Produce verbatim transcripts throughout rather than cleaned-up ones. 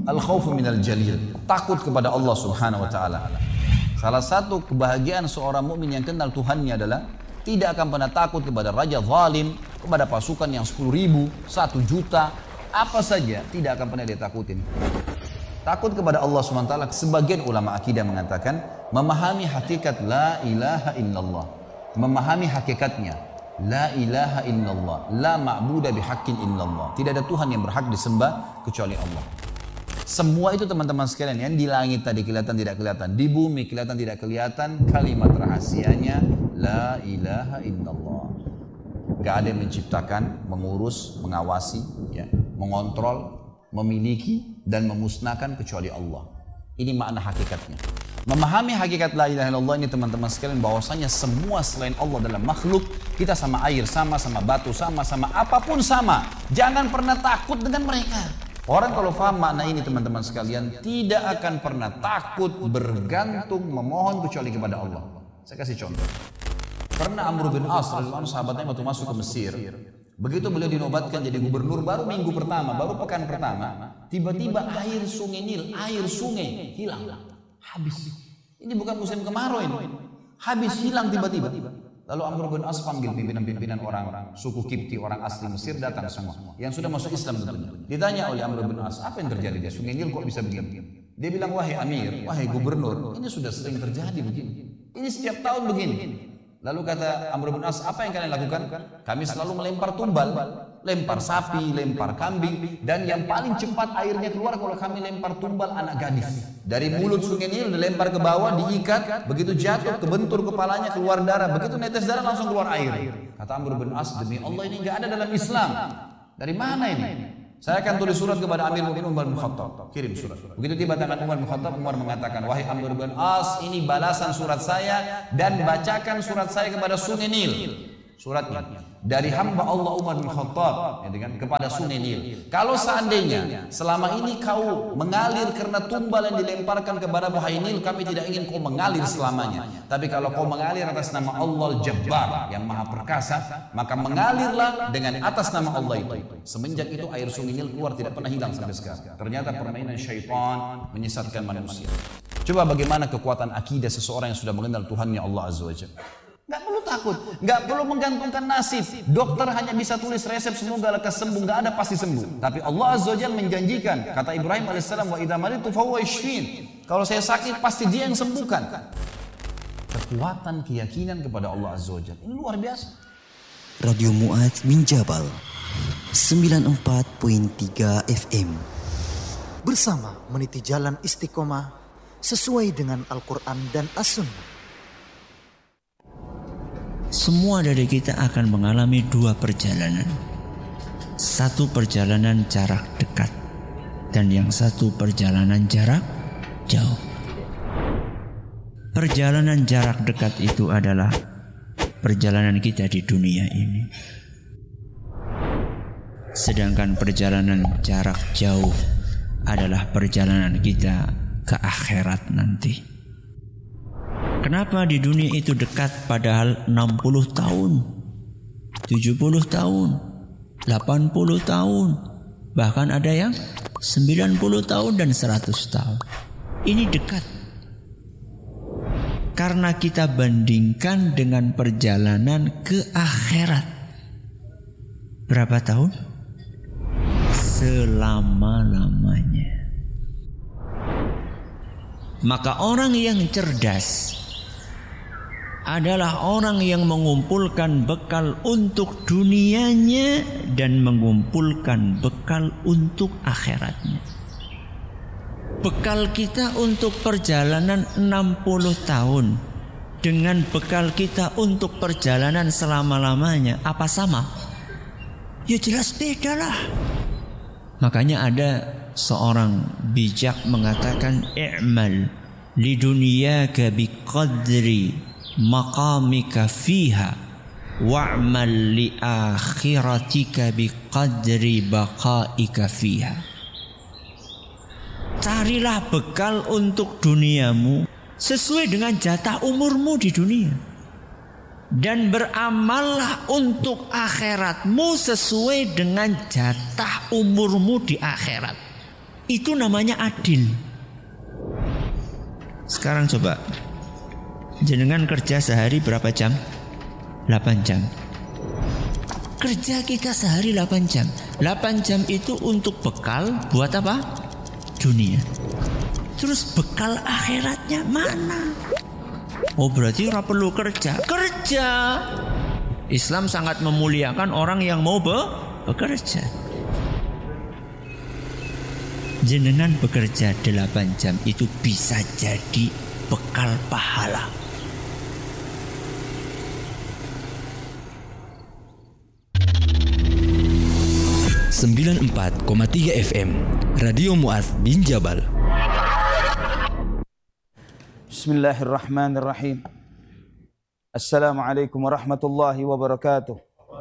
Al-khawfu minal jalil, takut kepada Allah Subhanahu wa taala. Salah satu kebahagiaan seorang mukmin yang kenal Tuhannya adalah tidak akan pernah takut kepada raja zalim, kepada pasukan yang sepuluh ribu, satu juta, apa saja tidak akan pernah dia takutin. Takut kepada Allah subhanahu wa taala, sebagian ulama akidah mengatakan memahami hakikat la ilaha illallah, memahami hakikatnya la ilaha illallah, la ma'buda bihaqqin illallah, tidak ada Tuhan yang berhak disembah kecuali Allah. Semua itu teman-teman sekalian, yang di langit tadi kelihatan tidak kelihatan, di bumi kelihatan tidak kelihatan, kalimat rahasianya la ilaha illallah. Gak ada yang menciptakan, mengurus, mengawasi, ya, mengontrol, memiliki dan memusnahkan kecuali Allah. Ini makna hakikatnya. Memahami hakikat la ilaha illallah ini teman-teman sekalian, bahwasanya semua selain Allah adalah makhluk. Kita sama air sama, sama batu sama, sama apapun sama. Jangan pernah takut dengan mereka. Orang kalau faham makna ini teman-teman sekalian, tidak akan pernah takut, bergantung, memohon kecuali kepada Allah. Saya kasih contoh. Pernah Amr bin As radhiyallahu anhu, sahabatnya waktu masuk ke Mesir, begitu beliau dinobatkan jadi gubernur, baru minggu pertama, baru pekan pertama, tiba-tiba air sungai Nil, air sungai hilang, habis. Ini bukan musim kemarau ini, habis, hilang tiba-tiba. Lalu Amr bin As panggil pimpinan-pimpinan orang suku Kipti, orang asli Mesir, datang semua, yang sudah masuk Islam tentunya. Ditanya oleh Amr bin As, apa yang terjadi di sungai Nil kok bisa begini? Dia bilang, wahai Amir, wahai gubernur, ini sudah sering terjadi begini. Ini setiap tahun begini. Lalu kata Amr bin As, apa yang kalian lakukan? Kami selalu melempar tumbal, lempar sapi, lempar kambing, dan yang paling cepat airnya keluar kalau kami lempar tumbal anak gadis. Dari mulut sungai Nil dilempar ke bawah, diikat, begitu jatuh kebentur kepalanya, keluar darah, begitu netes darah langsung keluar air. Kata Amr bin As, demi Allah ini enggak ada dalam Islam. Dari mana ini? Saya akan tulis surat kepada Amir Mu'minin Umar bin Khattab. Kirim surat. Begitu tiba tangan Umar bin Khattab, Umar mengatakan, wahai Amr bin As, ini balasan surat saya, dan bacakan surat saya kepada sungai Nil. Suratnya dari hamba Allah Umar bin Khattab, ya, kan, kepada sungai Nil. Kalau seandainya selama ini kau mengalir karena tumbal yang dilemparkan kepada wahai Nil, kami tidak ingin kau mengalir selamanya. Tapi kalau kau mengalir atas nama Allah Jabbar yang maha perkasa, maka mengalirlah dengan atas nama Allah itu. Semenjak itu air sungai Nil keluar, tidak pernah hilang sampai sekarang. Ternyata permainan syaitan menyesatkan manusia. Coba bagaimana kekuatan akidah seseorang yang sudah mengenal Tuhannya Allah Azza wa Jalla. Gak perlu takut, gak perlu menggantungkan nasib. Dokter hanya bisa tulis resep semoga lekas sembuh, gak ada pasti sembuh. Tapi Allah Azza wa Jalla menjanjikan, kata Ibrahim alaihissalam, wa idza maritu fahuwa yashfin. Kalau saya sakit pasti dia yang sembuhkan. Kekuatan keyakinan kepada Allah Azza wa Jalla ini luar biasa. Radio Mu'adz min Jabal sembilan puluh empat koma tiga F M, bersama meniti jalan istiqomah sesuai dengan Al-Quran dan As-Sunnah. Semua dari kita akan mengalami dua perjalanan. Satu perjalanan jarak dekat, dan yang satu perjalanan jarak jauh. Perjalanan jarak dekat itu adalah perjalanan kita di dunia ini. Sedangkan perjalanan jarak jauh adalah perjalanan kita ke akhirat nanti. Kenapa di dunia itu dekat padahal enam puluh tahun, tujuh puluh tahun, delapan puluh tahun, bahkan ada yang sembilan puluh tahun dan seratus tahun. Ini dekat. Karena kita bandingkan dengan perjalanan ke akhirat. Berapa tahun? Selama-lamanya. Maka orang yang cerdas adalah orang yang mengumpulkan bekal untuk dunianya dan mengumpulkan bekal untuk akhiratnya. Bekal kita untuk perjalanan enam puluh tahun dengan bekal kita untuk perjalanan selama-lamanya, apa sama? Ya jelas beda lah. Makanya ada seorang bijak mengatakan, i'mal lidunyaka biqadri maqamika fiha wa'mal li akhiratika biqadri baqaika fiha. Carilah bekal untuk duniamu sesuai dengan jatah umurmu di dunia, dan beramallah untuk akhiratmu sesuai dengan jatah umurmu di akhirat. Itu namanya adil. Sekarang coba, jenengan kerja sehari berapa jam? delapan jam. Kerja kita sehari delapan jam. delapan jam itu untuk bekal buat apa? Dunia. Terus bekal akhiratnya mana? Oh, berarti ora perlu kerja. Kerja. Islam sangat memuliakan orang yang mau be- bekerja. Jenengan bekerja delapan jam itu bisa jadi bekal pahala. sembilan puluh empat koma tiga F M Radio Mu'adz bin Jabal. Bismillahirrahmanirrahim. Assalamualaikum warahmatullahi wabarakatuh.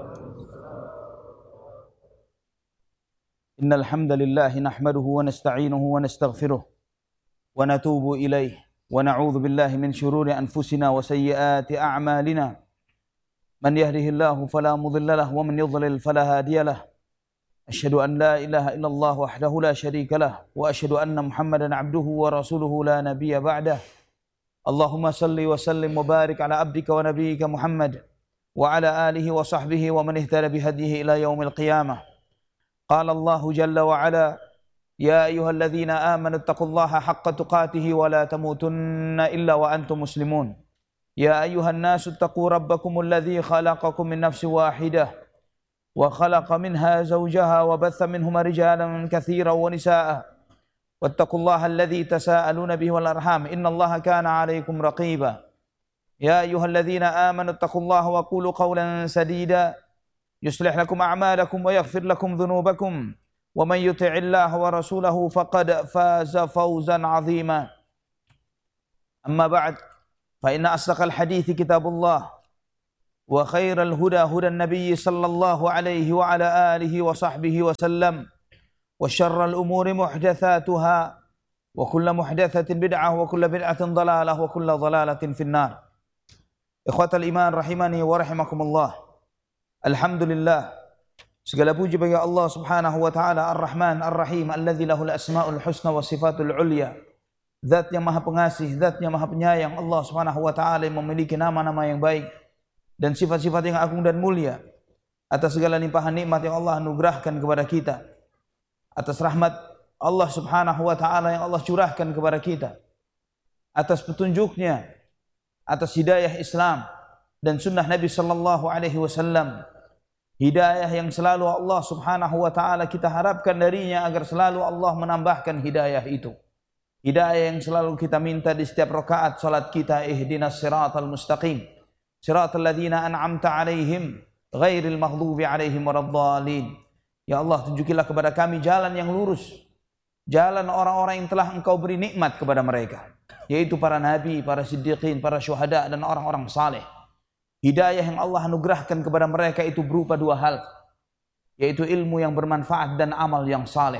Innal hamdalillah nahmaduhu wa nasta'inuhu wa nastaghfiruh wa natubu ilayh wa na'udzu billahi min shururi anfusina wa sayyiati a'malina. Man yahdihillahu fala mudilla lahu wa man yudlil fala hadiya lahu. Asyhadu an la ilaha illallah wahdahu la syarika lah wa asyhadu anna Muhammadan abduhu wa rasuluhu la nabiyya ba'dah. Allahumma salli wa sallim wa barik ala abdika wa nabiyyika Muhammad wa ala alihi wa sahbihi wa man ihtada bihadihi ila yaumil qiyamah. Qala Allah jalla wa ala, ya ayyuhalladzina amanu taqullaha haqqa tuqatih wa la tamutunna illa wa antum muslimun. Ya ayyuhan nasu taqu rabbakumul ladzi khalaqakum min nafsin wahidah wa khalaqa minha zawjaha wa batha minhuma rijalan katsiran wa nisaa. Wattaqullaha alladzi tasaaluna bihi wal arham innallaha kana 'alaykum raqiba. Ya ayyuhalladzina amanu taqullaha wa qulu qawlan sadida yuslih lakum a'malakum wa yaghfir lakum dhunubakum wa man yuti'illaha wa rasulahu faqad faza fawzan 'azima. Amma ba'd, fa inna asdaqal hadithi kitabullah wa khairal huda hudan nabiyyi sallallahu alaihi wa ala alihi wa sahbihi wa sallam wa syarral umuri muhdatsatuha wa kullu muhdatsatin bid'ah wa kullu bid'atin dhalalah wa kullu dhalalatin finnar. Ikhwatal iman rahimani wa rahimakumullah. Alhamdulillah, segala puji bagi Allah Subhanahu wa taala Ar-Rahman Ar-Rahim alladzi lahul asmaul husna wa sifatul ulya. Zat yang Maha Pengasih, zat yang Maha Penyayang, Allah Subhanahu wa taala yang memiliki nama-nama yang baik dan sifat-sifat yang agung dan mulia. Atas segala limpahan nikmat yang Allah anugerahkan kepada kita, atas rahmat Allah Subhanahu wa taala yang Allah curahkan kepada kita, atas petunjuknya, atas hidayah Islam dan sunnah Nabi sallallahu alaihi wasallam, hidayah yang selalu Allah Subhanahu wa taala kita harapkan darinya agar selalu Allah menambahkan hidayah itu. Hidayah yang selalu kita minta di setiap rakaat salat kita, ihdinas siratal mustaqim, siratal ladzina an'amta alaihim ghairil maghdubi alaihim waladdallin. Ya Allah, tunjukilah kepada kami jalan yang lurus, jalan orang-orang yang telah Engkau beri nikmat kepada mereka, yaitu para nabi, para siddiqin, para syuhada dan orang-orang saleh. Hidayah yang Allah anugerahkan kepada mereka itu berupa dua hal, yaitu ilmu yang bermanfaat dan amal yang saleh.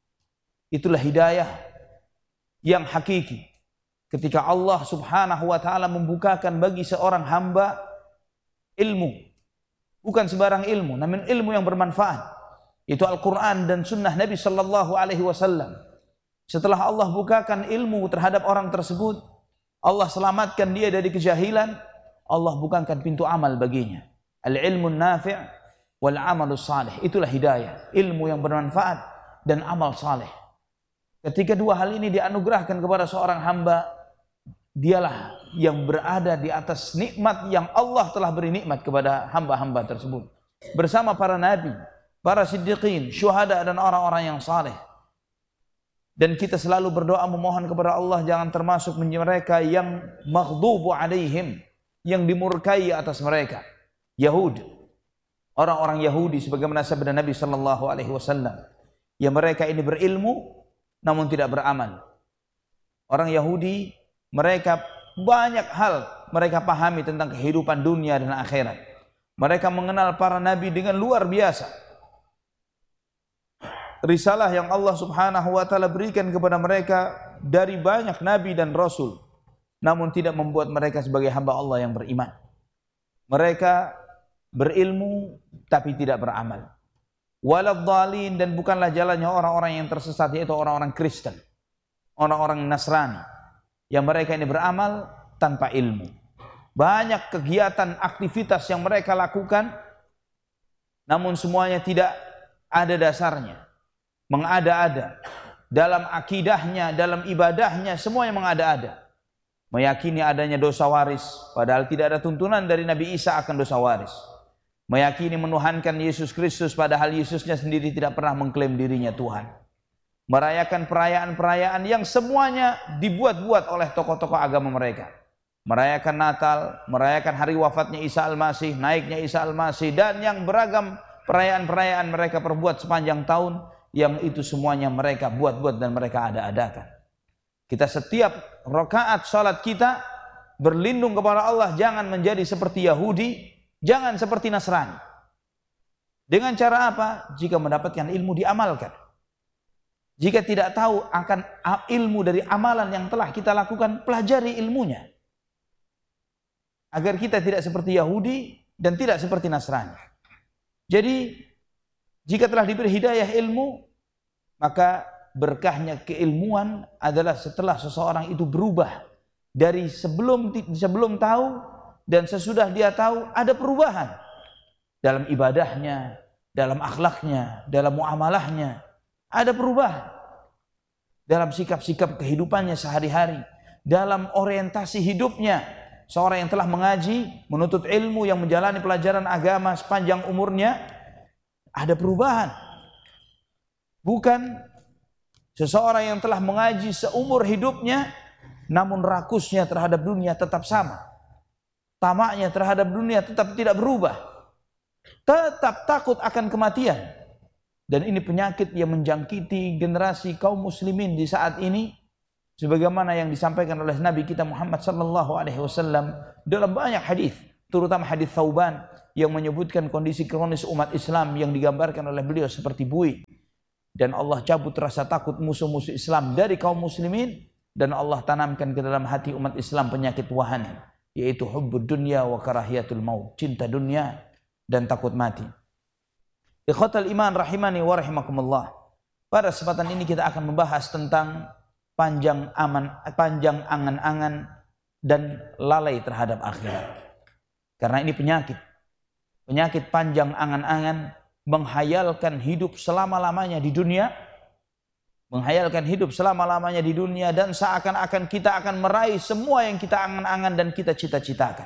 Itulah hidayah yang hakiki. Ketika Allah Subhanahu wa taala membukakan bagi seorang hamba ilmu, bukan sembarang ilmu, namun ilmu yang bermanfaat, yaitu Al-Qur'an dan sunnah Nabi sallallahu alaihi wasallam. Setelah Allah bukakan ilmu terhadap orang tersebut, Allah selamatkan dia dari kejahilan, Allah bukakan pintu amal baginya. Al-ilmun nafi' wal amalus salih. Itulah hidayah, ilmu yang bermanfaat dan amal saleh. Ketika dua hal ini dianugerahkan kepada seorang hamba, dialah yang berada di atas nikmat yang Allah telah beri nikmat kepada hamba-hamba tersebut. Bersama para nabi, para siddiqin, syuhada dan orang-orang yang saleh. Dan kita selalu berdoa memohon kepada Allah jangan termasuk mereka yang maghdubu alaihim, yang dimurkai atas mereka. Yahud, orang-orang Yahudi sebagaimana sabda Nabi sallallahu alaihi wasallam, yang mereka ini berilmu namun tidak beramal. Orang Yahudi, mereka banyak hal mereka pahami tentang kehidupan dunia dan akhirat. Mereka mengenal para nabi dengan luar biasa. Risalah yang Allah Subhanahu wa taala berikan kepada mereka dari banyak nabi dan rasul, namun tidak membuat mereka sebagai hamba Allah yang beriman. Mereka berilmu tapi tidak beramal. waladhdallin, dan bukanlah jalannya orang-orang yang tersesat, yaitu orang-orang Kristen, orang-orang Nasrani, yang mereka ini beramal tanpa ilmu. Banyak kegiatan, aktivitas yang mereka lakukan, namun semuanya tidak ada dasarnya, mengada-ada. Dalam akidahnya, dalam ibadahnya, semuanya mengada-ada. Meyakini adanya dosa waris, padahal tidak ada tuntunan dari Nabi Isa akan dosa waris. Meyakini menuhankan Yesus Kristus, padahal Yesusnya sendiri tidak pernah mengklaim dirinya Tuhan. Merayakan perayaan-perayaan yang semuanya dibuat-buat oleh tokoh-tokoh agama mereka. Merayakan Natal, merayakan hari wafatnya Isa Al-Masih, naiknya Isa Al-Masih, dan yang beragam perayaan-perayaan mereka perbuat sepanjang tahun, yang itu semuanya mereka buat-buat dan mereka ada-adakan. Kita setiap rakaat salat kita berlindung kepada Allah, jangan menjadi seperti Yahudi, jangan seperti Nasrani. Dengan cara apa? Jika mendapatkan ilmu, diamalkan. Jika tidak tahu akan ilmu dari amalan yang telah kita lakukan, pelajari ilmunya. Agar kita tidak seperti Yahudi dan tidak seperti Nasrani. Jadi, jika telah diberi hidayah ilmu, maka berkahnya keilmuan adalah setelah seseorang itu berubah dari sebelum sebelum tahu dan sesudah dia tahu, ada perubahan dalam ibadahnya, dalam akhlaknya, dalam muamalahnya, ada perubahan dalam sikap-sikap kehidupannya sehari-hari, dalam orientasi hidupnya. Seorang yang telah mengaji, menuntut ilmu, yang menjalani pelajaran agama sepanjang umurnya, ada perubahan. Bukan seseorang yang telah mengaji seumur hidupnya, namun rakusnya terhadap dunia tetap sama. Tamaknya terhadap dunia tetap tidak berubah. Tetap takut akan kematian. Dan ini penyakit yang menjangkiti generasi kaum muslimin di saat ini. Sebagaimana yang disampaikan oleh Nabi kita Muhammad sallallahu alaihi wasallam dalam banyak hadis, terutama hadis Thauban yang menyebutkan kondisi kronis umat Islam yang digambarkan oleh beliau seperti buih. Dan Allah cabut rasa takut musuh-musuh Islam dari kaum muslimin, dan Allah tanamkan ke dalam hati umat Islam penyakit wahani, yaitu hubbud dunya wa karahiyatul maut, cinta dunia dan takut mati. Ikhwatal iman rahimani wa rahimakumullah. Pada kesempatan ini kita akan membahas tentang panjang aman, panjang angan-angan dan lalai terhadap akhirat. Karena ini penyakit. Penyakit panjang angan-angan, menghayalkan hidup selama-lamanya di dunia, menghayalkan hidup selama-lamanya di dunia, dan seakan-akan kita akan meraih semua yang kita angan-angan dan kita cita-citakan.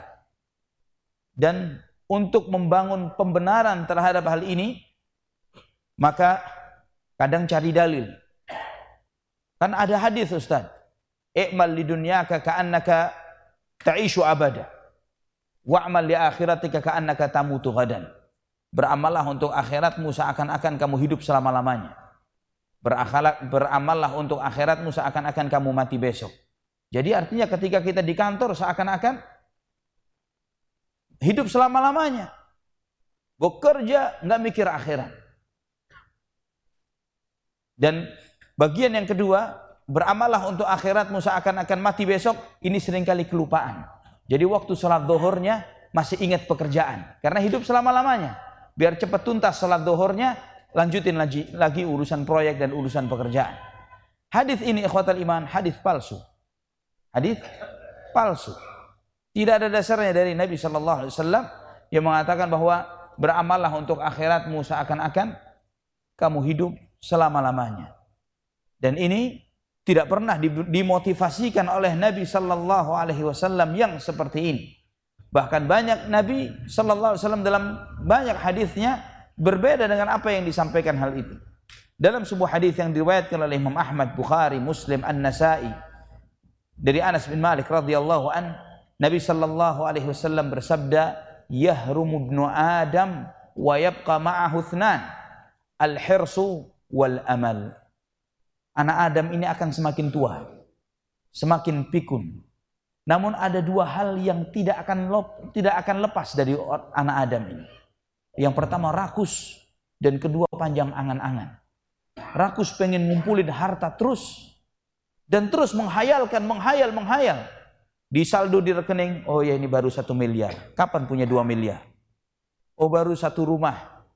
Dan untuk membangun pembenaran terhadap hal ini, maka kadang cari dalil. Kan ada hadis, Ustaz, i'mal li dunyaka ka'annaka ta'ishu abada, wa'mal li akhiratika ka'annaka tamutu ghadan. Beramallah untuk akhiratmu seakan-akan kamu hidup selama-lamanya. Berakhlak, beramallah untuk akhiratmu seakan-akan kamu mati besok. Jadi artinya ketika kita di kantor seakan-akan hidup selama-lamanya. Bekerja nggak mikir akhirat. Dan bagian yang kedua, beramallah untuk akhiratmu seakan-akan mati besok, ini seringkali kelupaan. Jadi waktu sholat zuhurnya masih ingat pekerjaan, karena hidup selama-lamanya. Biar cepat tuntas sholat zuhurnya, lanjutin lagi, lagi urusan proyek dan urusan pekerjaan. Hadis ini ikhwatal iman, hadis palsu. Hadis palsu. Tidak ada dasarnya dari Nabi Shallallahu Alaihi Wasallam yang mengatakan bahwa beramallah untuk akhiratmu seakan-akan kamu hidup selama-lamanya. Dan ini tidak pernah dimotivasikan oleh Nabi Sallallahu Alaihi Wasallam yang seperti ini. Bahkan banyak Nabi Sallallahu Alaihi Wasallam dalam banyak hadisnya berbeda dengan apa yang disampaikan hal itu. Dalam sebuah hadis yang diriwayatkan oleh Imam Ahmad, Bukhari, Muslim, An-Nasai dari Anas bin Malik radhiyallahu an, Nabi Sallallahu Alaihi Wasallam bersabda, "Yahrumu ibnu Adam wa yabqa ma'ahu ithnan, al-hirsu wal amal." Anak Adam ini akan semakin tua, semakin pikun. Namun ada dua hal yang tidak akan lop, tidak akan lepas dari anak Adam ini. Yang pertama rakus, dan kedua panjang angan-angan. Rakus pengen ngumpulin harta terus, dan terus menghayalkan, menghayal, menghayal. Di saldo di rekening, oh ya ini baru satu miliar. Kapan punya dua miliar? Oh baru satu rumah.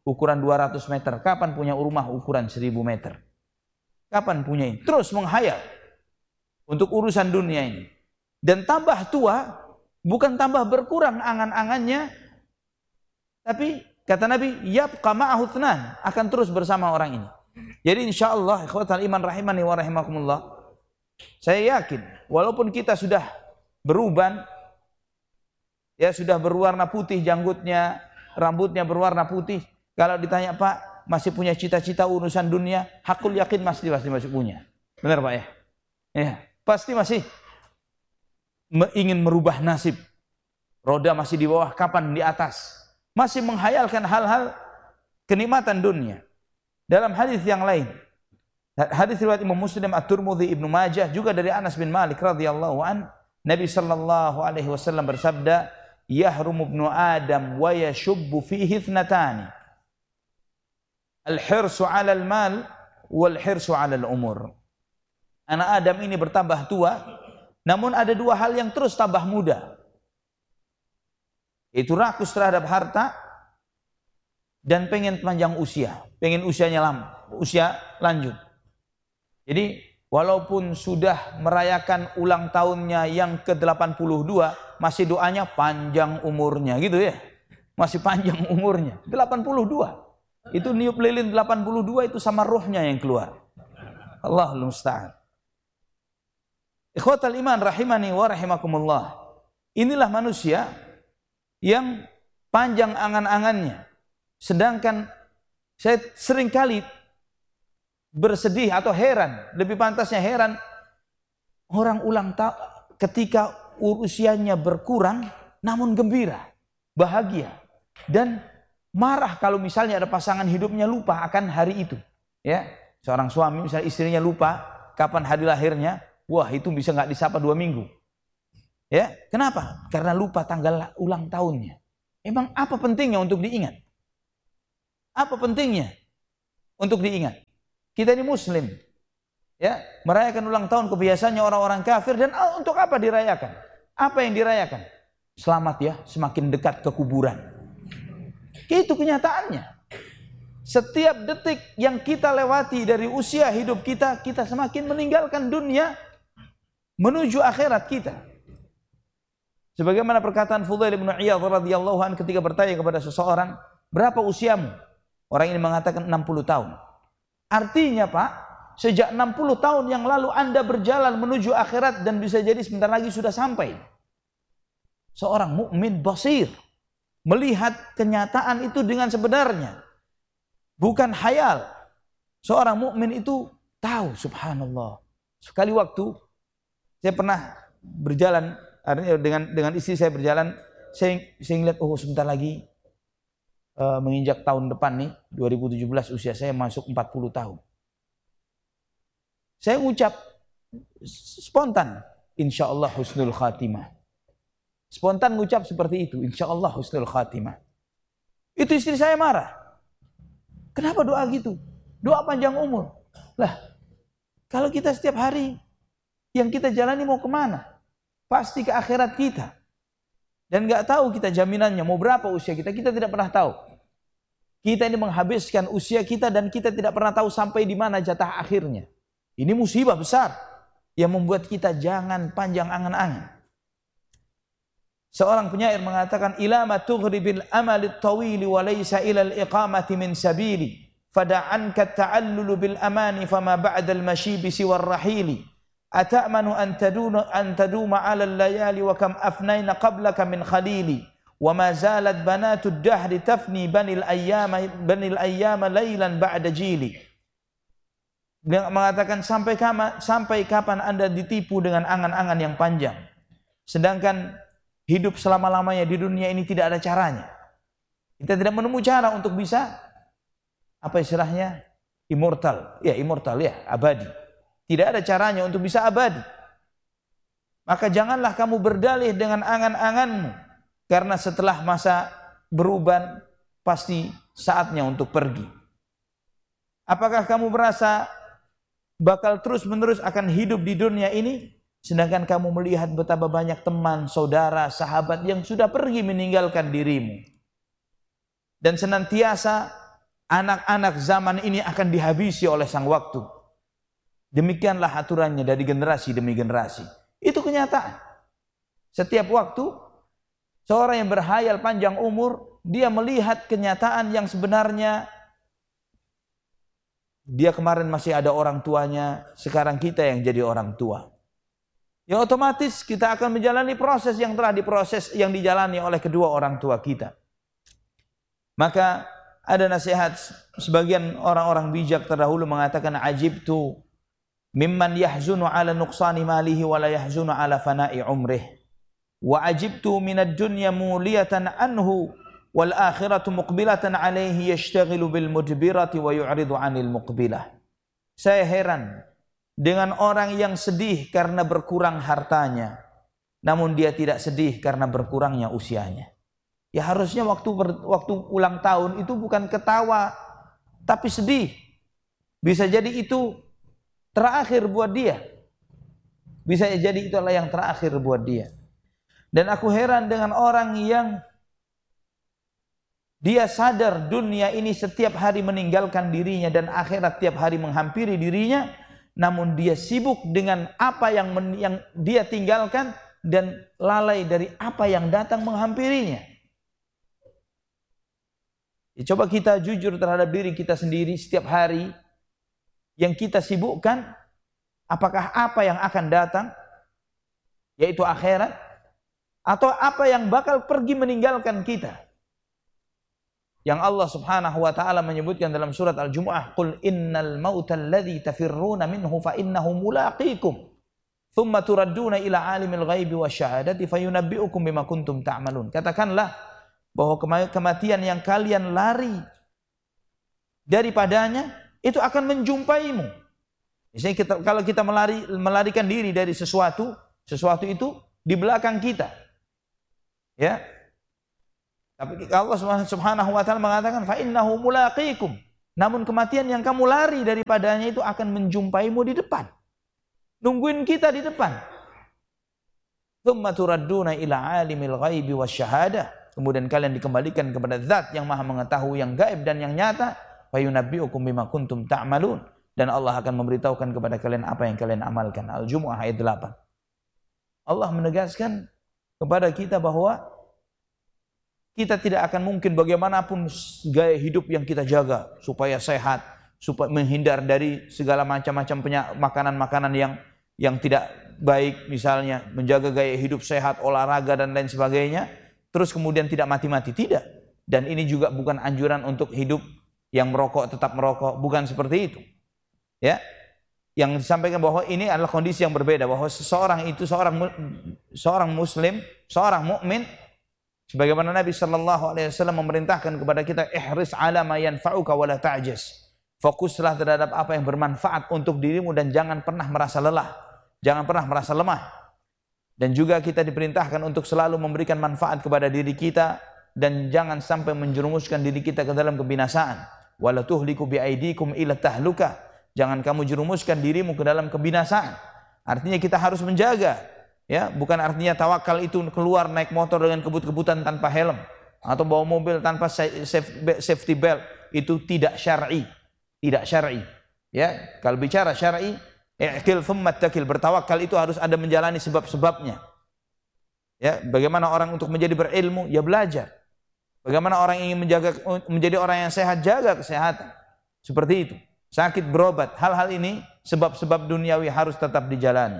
ukuran dua ratus meter? Kapan punya rumah ukuran seribu meter? Kapan punya ini? Terus menghayal untuk urusan dunia ini. Dan tambah tua, bukan tambah berkurang angan-angannya, tapi kata Nabi, yabqa ma'ahu thnan, akan terus bersama orang ini. Jadi insyaallah ikhwatal iman rahimani wa rahimakumullah, saya yakin walaupun kita sudah beruban, ya sudah berwarna putih janggutnya, rambutnya berwarna putih, kalau ditanya Pak masih punya cita-cita urusan dunia, hakul yakin pasti pasti masih punya. Benar Pak ya? Ya, pasti masih ingin merubah nasib. Roda masih di bawah, kapan di atas. Masih menghayalkan hal-hal kenikmatan dunia. Dalam hadis yang lain, hadis riwayat Imam Muslim, At-Tirmidzi, Ibnu Majah, juga dari Anas bin Malik radhiyallahu an, Nabi sallallahu alaihi wasallam bersabda, "Yahrumu ibnu Adam wa yashubbu fihi ithnatani. Al-hirsu 'ala al-mal wal hirsu 'ala al-umur." Anak Adam ini bertambah tua, namun ada dua hal yang terus tambah muda. Itu rakus terhadap harta dan pengen panjang usia, pengen usianya lama, usia lanjut. Jadi walaupun sudah merayakan ulang tahunnya yang ke delapan puluh dua, masih doanya panjang umurnya gitu ya. Masih panjang umurnya. delapan puluh dua. Itu niup lilin delapan puluh dua itu sama rohnya yang keluar. Allahul musta'an. Ikhwatal iman rahimani wa rahimakumullah. Inilah manusia yang panjang angan-angannya. Sedangkan saya seringkali bersedih atau heran, lebih pantasnya heran, orang ulang tahun ketika usianya berkurang namun gembira, bahagia, dan marah kalau misalnya ada pasangan hidupnya lupa akan hari itu. Ya, seorang suami misalnya istrinya lupa kapan hari lahirnya, wah itu bisa nggak disapa dua minggu. Ya, kenapa? Karena lupa tanggal ulang tahunnya. Emang apa pentingnya untuk diingat? Apa pentingnya untuk diingat? Kita ini muslim, ya, merayakan ulang tahun kebiasaannya orang-orang kafir, dan oh, untuk apa dirayakan? Apa yang dirayakan? Selamat ya, semakin dekat ke kuburan. Itu kenyataannya. Setiap detik yang kita lewati dari usia hidup kita, kita semakin meninggalkan dunia menuju akhirat kita. Sebagaimana perkataan Fudail bin Iyadh radhiyallahu anhu ketika bertanya kepada seseorang, "Berapa usiamu?" Orang ini mengatakan enam puluh tahun. Artinya Pak, sejak enam puluh tahun yang lalu Anda berjalan menuju akhirat dan bisa jadi sebentar lagi sudah sampai. Seorang mukmin basir melihat kenyataan itu dengan sebenarnya, bukan khayal. Seorang mukmin itu tahu, subhanallah. Sekali waktu saya pernah berjalan dengan dengan istri saya berjalan, saya saya lihat, oh sebentar lagi uh, menginjak tahun depan nih dua ribu tujuh belas, usia saya masuk empat puluh tahun. Saya ngucap spontan, insyaallah husnul khatimah. Spontan ngucap seperti itu, insyaallah husnul khatimah. Itu istri saya marah. Kenapa doa gitu? Doa panjang umur. Lah, kalau kita setiap hari yang kita jalani mau kemana? Pasti ke akhirat kita. Dan gak tahu kita jaminannya mau berapa usia kita, kita tidak pernah tahu. Kita ini menghabiskan usia kita dan kita tidak pernah tahu sampai di mana jatah akhirnya. Ini musibah besar yang membuat kita jangan panjang angan-angan. Seorang penyair mengatakan, ila ma tughribil amalit tawili wa laysa ila al-iqamati min sabili fada'anka ta'allulu bil amani fama ba'da al-mashibi siwa ar-rahili ata'manu an taduna an taduma 'ala al-layali wa kam afnayna qablaka min khalili wa ma zalat banatu ad-dahri tafni banil ayyama banil ayyama laylan ba'da jili. Dia mengatakan, sampai kapan sampai kapan Anda ditipu dengan angan-angan yang panjang, sedangkan hidup selama-lamanya di dunia ini tidak ada caranya. Kita tidak menemukan cara untuk bisa apa istilahnya immortal, ya immortal ya abadi. Tidak ada caranya untuk bisa abadi. Maka janganlah kamu berdalih dengan angan-anganmu, karena setelah masa beruban pasti saatnya untuk pergi. Apakah kamu merasa bakal terus-menerus akan hidup di dunia ini, sedangkan kamu melihat betapa banyak teman, saudara, sahabat yang sudah pergi meninggalkan dirimu, dan senantiasa Anak-anak zaman ini akan dihabisi oleh sang waktu. Demikianlah aturannya dari generasi demi generasi. Itu kenyataan. Setiap waktu seorang yang berhayal panjang umur, dia melihat kenyataan yang sebenarnya dia kemarin masih ada orang tuanya, sekarang kita yang jadi orang tua. Ya otomatis kita akan menjalani proses yang telah diproses, yang dijalani oleh kedua orang tua kita. Maka ada nasihat sebagian orang-orang bijak terdahulu mengatakan, ajibtu mimman yahzunu ala nuqsani malihi wa la yahzunu ala fana'i umrih. Wa ajibtu minad dunya muliyatan anhu wal akhiratu muqbilatan alaihi yashtaghilu bil mudbirati wa yu'ridu 'anil muqbilah. Saya heran dengan orang yang sedih karena berkurang hartanya, namun dia tidak sedih karena berkurangnya usianya. Ya harusnya waktu ber, waktu ulang tahun itu bukan ketawa, tapi sedih. Bisa jadi itu terakhir buat dia. Bisa jadi itu adalah yang terakhir buat dia. Dan aku heran dengan orang yang dia sadar dunia ini setiap hari meninggalkan dirinya dan akhirat tiap hari menghampiri dirinya, namun dia sibuk dengan apa yang, men, yang dia tinggalkan dan lalai dari apa yang datang menghampirinya. Ya, coba kita jujur terhadap diri kita sendiri setiap hari yang kita sibukkan, apakah apa yang akan datang, yaitu akhirat, atau apa yang bakal pergi meninggalkan kita. Yang Allah Subhanahu wa taala menyebutkan dalam surat Al-Jumu'ah, "Qul innal mautal ladzi tafirruna minhu fa innahu mulaqikum, thumma turadduna ila 'alimil ghaibi wasyahadati fayunabbi'ukum bima kuntum ta'malun." Katakanlah bahwa kematian yang kalian lari daripadanya itu akan menjumpaimu. Misalnya kita, kalau kita melari, melarikan diri dari sesuatu, sesuatu itu di belakang kita, ya. Tapi Allah Subhanahu wa taala mengatakan fa innahu mulaqikum. Namun kematian yang kamu lari daripadanya itu akan menjumpaimu di depan. Nungguin kita di depan. Tsumma turadduna ila 'alimil ghaibi wasyahadah. Kemudian kalian dikembalikan kepada zat yang maha mengetahui yang gaib dan yang nyata. Fayunabbi'ukum bima kuntum ta'malun. Dan Allah akan memberitahukan kepada kalian apa yang kalian amalkan. Al-Jumu'ah ayat delapan. Allah menegaskan kepada kita bahwa kita tidak akan mungkin bagaimanapun gaya hidup yang kita jaga supaya sehat, supaya menghindar dari segala macam-macam makanan-makanan yang yang tidak baik, misalnya menjaga gaya hidup sehat, olahraga dan lain sebagainya, terus kemudian tidak mati-mati, tidak. Dan ini juga bukan anjuran untuk hidup yang merokok tetap merokok, bukan seperti itu. Ya. Yang disampaikan bahwa ini adalah kondisi yang berbeda, bahwa seseorang itu seorang seorang muslim, seorang mukmin, sebagaimana Nabi sallallahu alaihi wasallam memerintahkan kepada kita, ihris ala ma yanfa'uka wa la ta'jaz. Fokuslah terhadap apa yang bermanfaat untuk dirimu dan jangan pernah merasa lelah, jangan pernah merasa lemah. Dan juga kita diperintahkan untuk selalu memberikan manfaat kepada diri kita dan jangan sampai menjerumuskan diri kita ke dalam kebinasaan. Wala tuhliku biaidikum ila tahluka. Jangan kamu jerumuskan dirimu ke dalam kebinasaan. Artinya kita harus menjaga, ya, bukan artinya tawakal itu keluar naik motor dengan kebut-kebutan tanpa helm atau bawa mobil tanpa safety belt, itu tidak syar'i, tidak syar'i. Ya, kalau bicara syar'i, i'qil thumma takil, bertawakal itu harus ada menjalani sebab-sebabnya. Ya, bagaimana orang untuk menjadi berilmu, ya belajar. Bagaimana orang ingin menjaga menjadi orang yang sehat, jaga kesehatan. Seperti itu. Sakit berobat, hal-hal ini sebab-sebab duniawi harus tetap dijalani.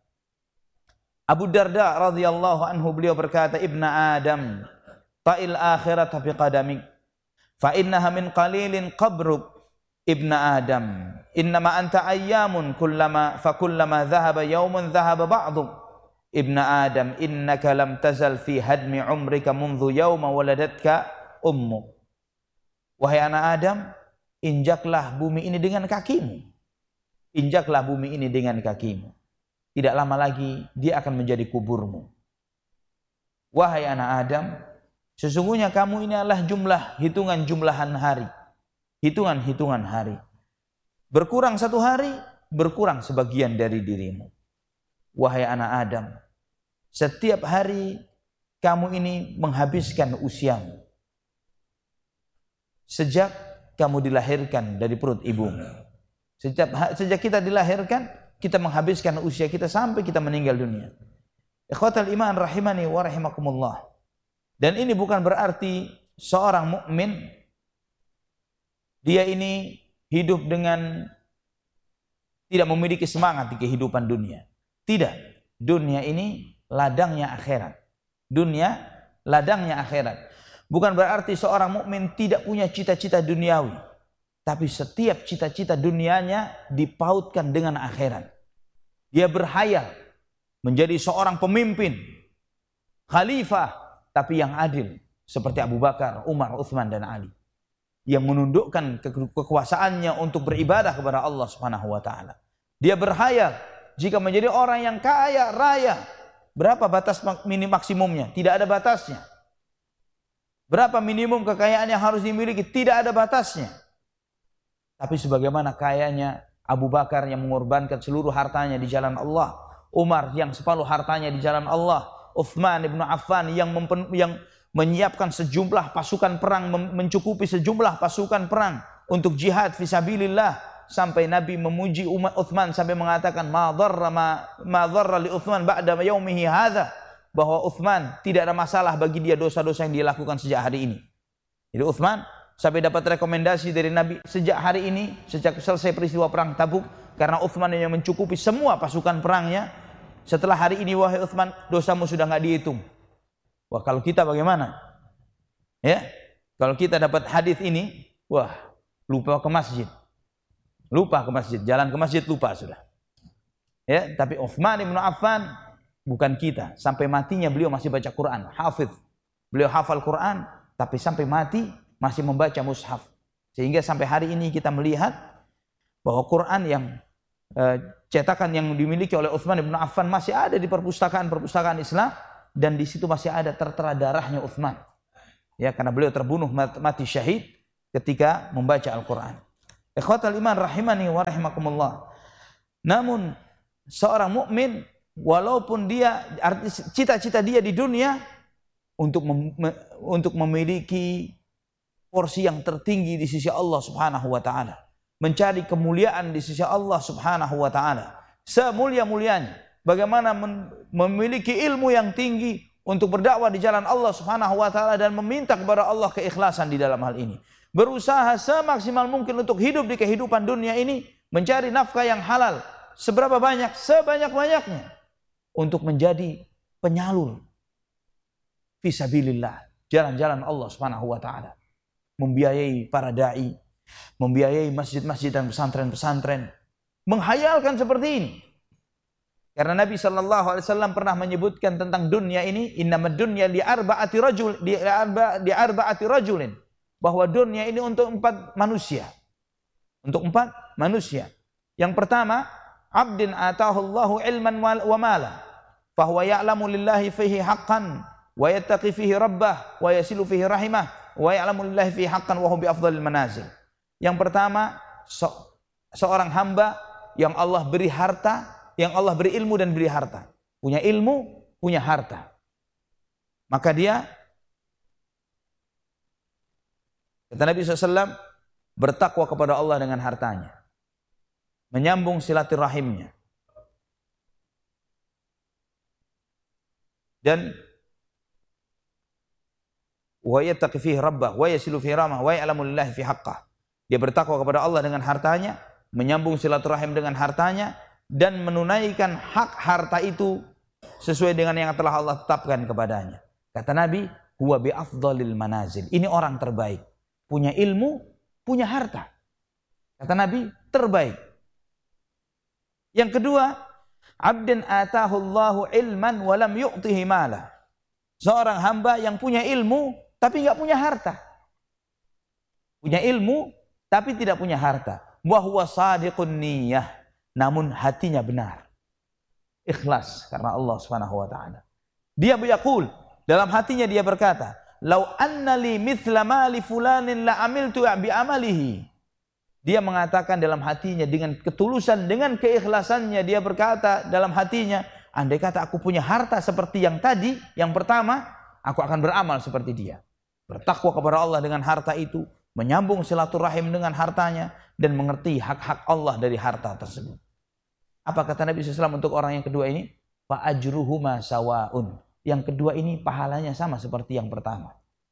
Abu Darda radhiyallahu anhu beliau berkata, "Ibna Adam, ta'il akhirat bi qadamik, fa innaha min qalilin qabruk." Ibna Adam, innama anta ayyamun kullama fa kullama dhahaba yawmun dhahaba ba'duk. Ibna Adam, innaka lam tazal fi hadmi umrika mundhu yawma waladatka ummuk. Wahai anak Adam, injaklah bumi ini dengan kakimu. Injaklah bumi ini dengan kakimu. Tidak lama lagi dia akan menjadi kuburmu. Wahai anak Adam, sesungguhnya kamu ini adalah jumlah hitungan jumlahan hari. Hitungan-hitungan hari. Berkurang satu hari, berkurang sebagian dari dirimu. Wahai anak Adam, setiap hari kamu ini menghabiskan usiamu. Sejak kamu dilahirkan dari perut ibumu. Sejak, sejak kita dilahirkan, kita menghabiskan usia kita sampai kita meninggal dunia. Ikhwatal iman rahimani wa rahimakumullah. Dan ini bukan berarti seorang mukmin dia ini hidup dengan tidak memiliki semangat di kehidupan dunia. Tidak. Dunia ini ladangnya akhirat. Dunia ladangnya akhirat. Bukan berarti seorang mukmin tidak punya cita-cita duniawi, tapi setiap cita-cita dunianya dipautkan dengan akhirat. Dia berhayal menjadi seorang pemimpin, khalifah, tapi yang adil, seperti Abu Bakar, Umar, Utsman dan Ali, yang menundukkan kekuasaannya untuk beribadah kepada Allah Subhanahu wa taala. Dia berhayal jika menjadi orang yang kaya raya. Berapa batas minim maksimumnya? Tidak ada batasnya. Berapa minimum kekayaan yang harus dimiliki? Tidak ada batasnya. Tapi sebagaimana kayanya Abu Bakar yang mengorbankan seluruh hartanya di jalan Allah, Umar yang separuh hartanya di jalan Allah, Utsman ibn Affan yang mempen, yang menyiapkan sejumlah pasukan perang, mencukupi sejumlah pasukan perang untuk jihad fisabilillah, sampai Nabi memuji Utsman sampai mengatakan ma dharra ma, ma dharra li Utsman ba'da yaumihi hadza, bahwa Utsman tidak ada masalah bagi dia dosa-dosa yang dia lakukan sejak hari ini. Jadi Utsman sampai dapat rekomendasi dari Nabi sejak hari ini, sejak selesai peristiwa perang Tabuk, karena Utsman yang mencukupi semua pasukan perangnya. Setelah hari ini wahai Utsman, dosamu sudah enggak dihitung. Wah, kalau kita bagaimana? Ya, kalau kita dapat hadis ini, wah, lupa ke masjid. Lupa ke masjid, jalan ke masjid lupa sudah. Ya, tapi Utsman bin Affan bukan kita, sampai matinya beliau masih baca Quran, hafidh. Beliau hafal Quran, tapi sampai mati masih membaca mushaf. Sehingga sampai hari ini kita melihat bahwa Quran yang eh, cetakan yang dimiliki oleh Utsman bin Affan masih ada di perpustakaan-perpustakaan Islam, dan di situ masih ada tertera darahnya Utsman. Ya, karena beliau terbunuh mati syahid ketika membaca Al-Quran. Ikhwatal iman rahimani wa rahimakumullah. Namun seorang mukmin walaupun dia cita-cita dia di dunia untuk mem, untuk memiliki porsi yang tertinggi di sisi Allah Subhanahu wa taala, mencari kemuliaan di sisi Allah Subhanahu wa taala, semulia-mulianya, bagaimana memiliki ilmu yang tinggi untuk berdakwah di jalan Allah Subhanahu wa taala dan meminta kepada Allah keikhlasan di dalam hal ini. Berusaha semaksimal mungkin untuk hidup di kehidupan dunia ini, mencari nafkah yang halal seberapa banyak, sebanyak-banyaknya, untuk menjadi penyalur fisabilillah, jalan-jalan Allah Subhanahu wa taala. Membiayai para dai, membiayai masjid-masjid dan pesantren-pesantren, menghayalkan seperti ini. Karena Nabi sallallahu alaihi wasallam pernah menyebutkan tentang dunia ini, innamad dunya li arba'ati rajul di arba di arba'ati rajulin, bahwa dunia ini untuk empat manusia. Untuk empat manusia. Yang pertama, abdin atahu Allahu ilman wa mala, fa huwa ya'lamu lillahi fihi haqqan wa yattaqi fihi rabbah wa yasilu fihi rahimah wa ya'lamu lillahi fihi haqqan wa huwa bi afdhalil manazil. Yang pertama, se seorang hamba yang Allah beri harta, yang Allah beri ilmu dan beri harta. Punya ilmu, punya harta. Maka dia, kata Nabi shallallahu alaihi wasallam, bertakwa kepada Allah dengan hartanya, menyambung silaturahimnya, dan wa yattaqi fihi rabbah wa yasilu fihi ramah wa ya'lamu lillahi fi haqqah. Dia bertakwa kepada Allah dengan hartanya, menyambung silaturahim dengan hartanya, dan menunaikan hak harta itu sesuai dengan yang telah Allah tetapkan kepadanya. Kata Nabi, huwa bi afdhalil manazil. Ini orang terbaik, punya ilmu, punya harta. Kata Nabi, terbaik. Yang kedua, abdin atahu Allahu ilman wa lam yu'tihi mala. Seorang hamba yang punya ilmu tapi enggak punya harta. Punya ilmu tapi tidak punya harta. Wa huwa shadiqun niyyah, namun hatinya benar, ikhlas karena Allah Subhanahu wa taala. Dia yaqul, dalam hatinya dia berkata, "Lau anna li mithla mali fulanin la amiltu bi amalihi." Dia mengatakan dalam hatinya dengan ketulusan, dengan keikhlasannya, dia berkata dalam hatinya, andai kata aku punya harta seperti yang tadi, yang pertama, aku akan beramal seperti dia. Bertakwa kepada Allah dengan harta itu, menyambung silaturahim dengan hartanya, dan mengerti hak-hak Allah dari harta tersebut. Apa kata Nabi shallallahu alaihi wasallam untuk orang yang kedua ini? Fa ajruhuma sawaun. Yang kedua ini pahalanya sama seperti yang pertama.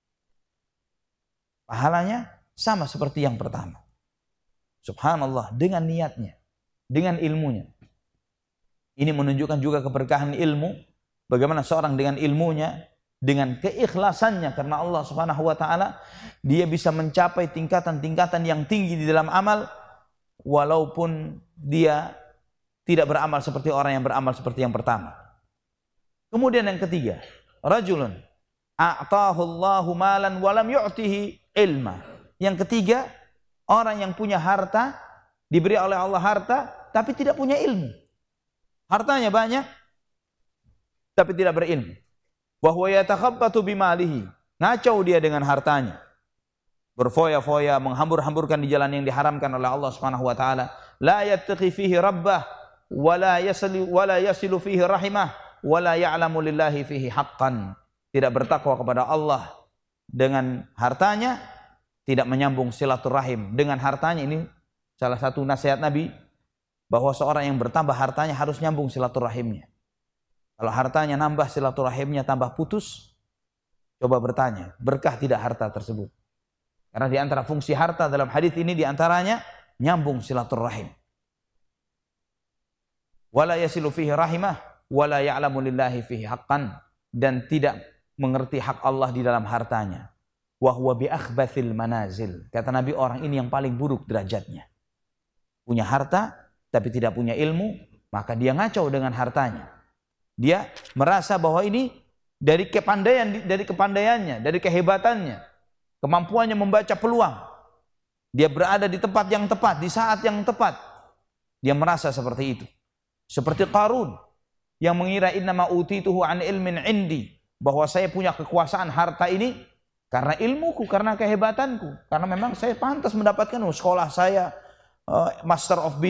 Pahalanya sama seperti yang pertama. Subhanallah, dengan niatnya, dengan ilmunya. Ini menunjukkan juga keberkahan ilmu. Bagaimana seorang dengan ilmunya, dengan keikhlasannya karena Allah Subhanahu wa taala, dia bisa mencapai tingkatan-tingkatan yang tinggi di dalam amal walaupun dia tidak beramal seperti orang yang beramal seperti yang pertama. Kemudian yang ketiga, rajulun a'tahu Allahu malan wa lam yu'tihi ilma. Yang ketiga, orang yang punya harta, diberi oleh Allah harta tapi tidak punya ilmu. Hartanya banyak tapi tidak berilmu. Wa huwa yatakhabbatu bimalihi. Ngacau dia dengan hartanya. Berfoya-foya, menghambur-hamburkan di jalan yang diharamkan oleh Allah Subhanahu wa taala. La yattaqi fihi rabbah wa la yasilu wa la yasilu fihi rahimah wa la ya'lamu lillahi fihi haqqan. Tidak bertakwa kepada Allah dengan hartanya, tidak menyambung silaturahim dengan hartanya. Ini salah satu nasihat Nabi, bahwa seorang yang bertambah hartanya harus nyambung silaturahimnya. Kalau hartanya nambah, silaturahimnya tambah putus, coba bertanya, berkah tidak harta tersebut? Karena di antara fungsi harta dalam hadis ini di antaranya nyambung silaturahim. Wala yasilu fihi rahimah wala ya'lamu lillahi fihi haqqan, dan tidak mengerti hak Allah di dalam hartanya. Wa huwa bi akhbathil manazil. Kata Nabi, orang ini yang paling buruk derajatnya. Punya harta tapi tidak punya ilmu, maka dia ngacau dengan hartanya. Dia merasa bahwa ini dari kepandaian, dari kepandaiannya, dari kehebatannya, kemampuannya membaca peluang. Dia berada di tempat yang tepat, di saat yang tepat. Dia merasa seperti itu. Seperti Qarun yang mengira innama utituhu an ilmin indi, bahwa saya punya kekuasaan harta ini karena ilmuku, karena kehebatanku, karena memang saya pantas mendapatkan sekolah saya uh, Master of